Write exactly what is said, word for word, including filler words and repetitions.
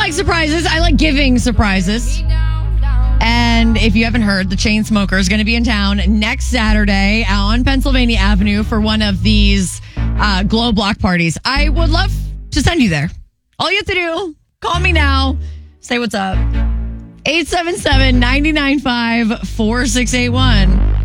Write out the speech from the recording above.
like surprises. I like giving surprises. And if you haven't heard, the Chainsmokers is going to be in town next Saturday on Pennsylvania Avenue for one of these uh, glow block parties. I would love to send you there. All you have to do, call me now. Say what's up. eight seven seven, nine nine five, four six eight one.